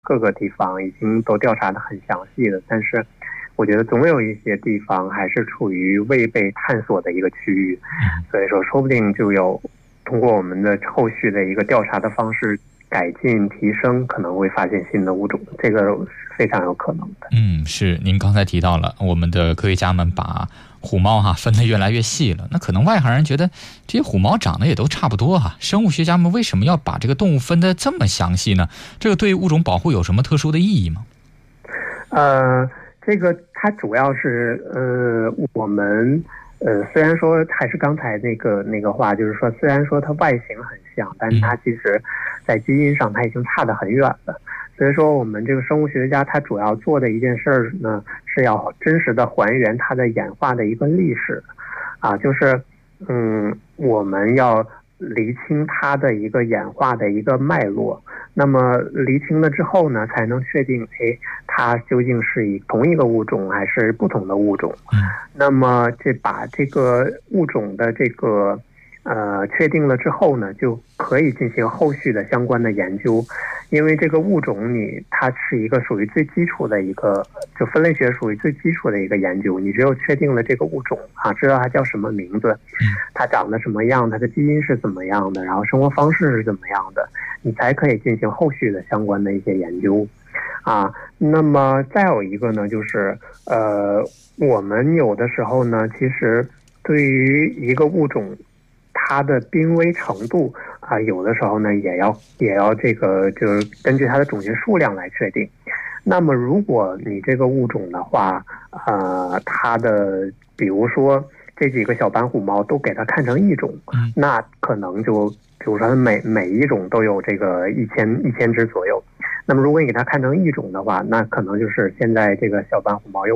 各个地方已经都调查得很详细了，但是我觉得总有一些地方还是处于未被探索的一个区域，所以说说不定就有通过我们的后续的一个调查的方式改进提升，可能会发现新的物种，这个非常有可能的。 是，您刚才提到了我们的科学家们把虎猫分得越来越细了，那可能外行人觉得这些虎猫长得也都差不多生物学家们为什么要把这个动物分得这么详细呢？这个对物种保护有什么特殊的意义吗？ 这个它主要是我们虽然说还是刚才那个话，就是说虽然说它外形很像，但是它其实在基因上它已经差得很远了。所以说我们这个生物学家他主要做的一件事呢，是要真实的还原它的演化的一个历史就是我们要厘清它的一个演化的一个脉络，那么厘清了之后呢，才能确定它究竟是以同一个物种还是不同的物种。那么把这个物种的这个确定了之后呢，就可以进行后续的相关的研究。因为这个物种它是一个属于最基础的一个，就分类学属于最基础的一个研究，你只有确定了这个物种知道它叫什么名字，它长得什么样，它的基因是怎么样的，然后生活方式是怎么样的，你才可以进行后续的相关的一些研究那么再有一个呢，就是我们有的时候呢，其实对于一个物种它的濒危程度有的时候呢也要这个就是根据它的种群数量来确定。那么如果你这个物种的话它的比如说这几个小斑虎猫都给它看成一种，那可能就比如说每一种都有这个一千只左右。那么如果你给它看成一种的话，那可能就是现在这个小斑虎猫有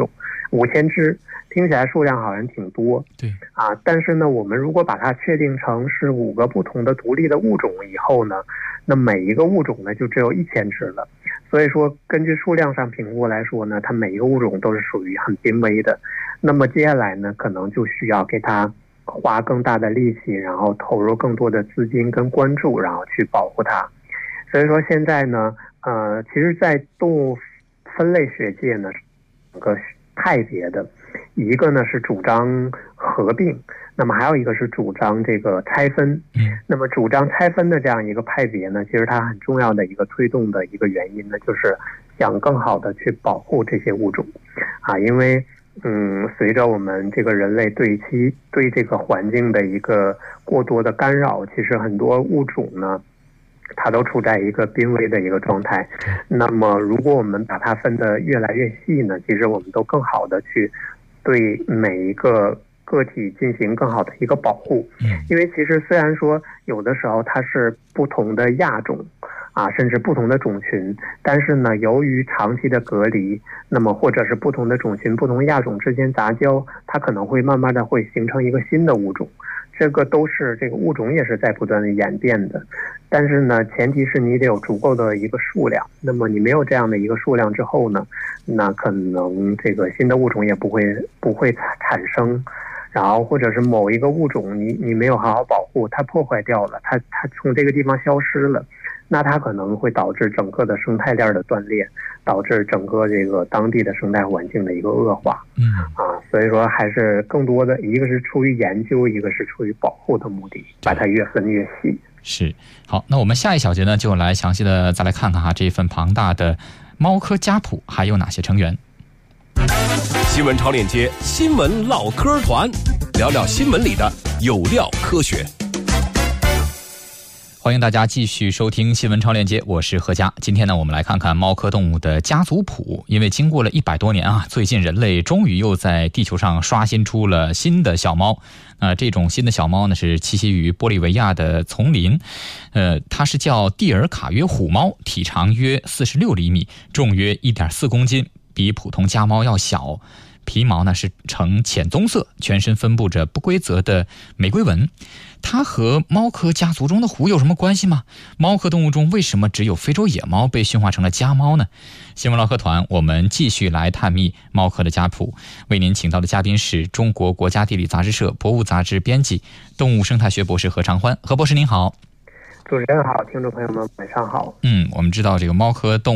5000只，听起来数量好像挺多， 对但是呢，我们如果把它确定成是5个不同的独立的物种以后呢，那每一个物种呢就只有1000只了。所以说，根据数量上评估来说呢，它每一个物种都是属于很濒危的。那么接下来呢，可能就需要给它花更大的力气，然后投入更多的资金跟关注，然后去保护它。所以说现在呢，其实在动物分类学界呢，两个派别的，一个呢是主张合并，那么还有一个是主张这个拆分。那么主张拆分的这样一个派别呢，其实它很重要的一个推动的一个原因呢，就是想更好的去保护这些物种因为随着我们这个人类对这个环境的一个过多的干扰，其实很多物种呢它都处在一个濒危的一个状态。那么如果我们把它分得越来越细呢，其实我们都更好的去对每一个个体进行更好的一个保护。因为其实虽然说有的时候它是不同的亚种甚至不同的种群，但是呢，由于长期的隔离，那么或者是不同的种群、不同亚种之间杂交，它可能会慢慢的会形成一个新的物种。这个都是这个物种也是在不断的演变的，但是呢，前提是你得有足够的一个数量。那么你没有这样的一个数量之后呢，那可能这个新的物种也不会产生。然后或者是某一个物种你没有好好保护，它破坏掉了，它从这个地方消失了，那它可能会导致整个的生态链的断裂，导致整个这个当地的生态环境的一个恶化。所以说还是更多的一个是出于研究，一个是出于保护的目的，把它越分越细。 是，好，那我们下一小节呢，就来详细的再来看看这份庞大的猫科家谱还有哪些成员。 新闻超链接，新闻唠嗑团，聊聊新闻里的有料科学。 欢迎大家继续收听新闻超链接，我是何佳。今天呢，我们来看看猫科动物的家族谱。因为经过了100多年最近人类终于又在地球上刷新出了新的小猫。这种新的小猫呢，是栖息于玻利维亚的丛林。它是叫蒂尔卡约虎猫，体长约46厘米，重约1.4公斤，比普通家猫要小。皮毛呢是呈浅棕色，全身分布着不规则的玫瑰纹。它和猫科家族中的虎有什么关系吗？猫科动物中为什么只有非洲野猫被驯化成了家猫呢？新闻唠嗑团，我们继续来探秘猫科的家谱。为您请到的嘉宾是中国国家地理杂志社博物杂志编辑、动物生态学博士何长欢。何博士您好。 主持人好，听众朋友们晚上好。 我们知道这个猫科动物